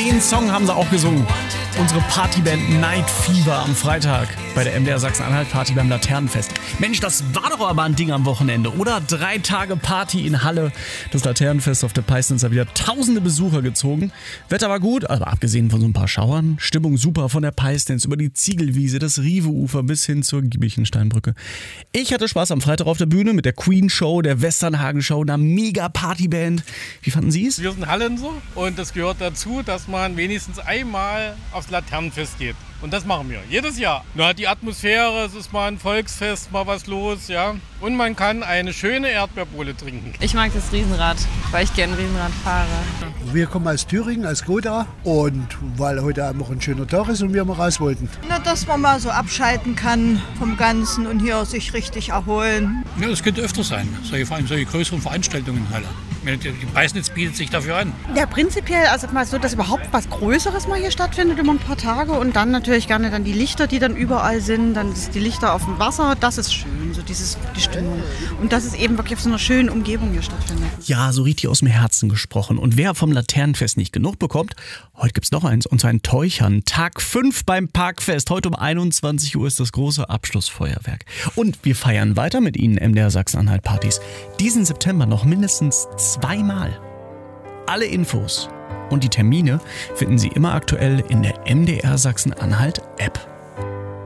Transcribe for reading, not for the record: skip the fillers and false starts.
Den Song haben sie auch gesungen. Unsere Partyband Night Fever am Freitag bei der MDR Sachsen-Anhalt Party beim Laternenfest. Mensch, das war doch aber ein Ding am Wochenende, oder? 3 Tage Party in Halle. Das Laternenfest auf der Peißnitz hat wieder tausende Besucher gezogen. Wetter war gut, aber abgesehen von so ein paar Schauern. Stimmung super von der Peißnitz über die Ziegelwiese, das Rive-Ufer bis hin zur Giebichensteinbrücke. Ich hatte Spaß am Freitag auf der Bühne mit der Queen Show, der Westernhagen Show, einer mega Partyband. Wie fanden Sie es? Wir sind Hallenser und es gehört dazu, dass man wenigstens einmal aufs Laternenfest geht. Und das machen wir jedes Jahr. Nur hat die Atmosphäre, es ist mal ein Volksfest, mal was los, ja. Und man kann eine schöne Erdbeerbohle trinken. Ich mag das Riesenrad, weil ich gerne Riesenrad fahre. Wir kommen aus Thüringen, aus Gotha. Und weil heute einfach ein schöner Tag ist und wir mal raus wollten. Na, dass man mal so abschalten kann vom Ganzen und hier sich richtig erholen. Ja, das könnte öfter sein, vor allem solche größeren Veranstaltungen in Halle. Die Peißnitz bietet sich dafür an. Ja, prinzipiell, also mal so, dass überhaupt was Größeres mal hier stattfindet, immer ein paar Tage. Und dann natürlich gerne dann die Lichter, die dann überall sind. Dann die Lichter auf dem Wasser, das ist schön, so die Stimmung. Und dass es eben wirklich auf so einer schönen Umgebung hier stattfindet. Ja, so richtig aus dem Herzen gesprochen. Und wer vom Laternenfest nicht genug bekommt, heute gibt's noch eins, und zwar in Teuchern. Tag 5 beim Parkfest. Heute um 21 Uhr ist das große Abschlussfeuerwerk. Und wir feiern weiter mit Ihnen MDR Sachsen-Anhalt Partys. Diesen September noch mindestens 2-mal. Alle Infos und die Termine finden Sie immer aktuell in der MDR Sachsen-Anhalt App.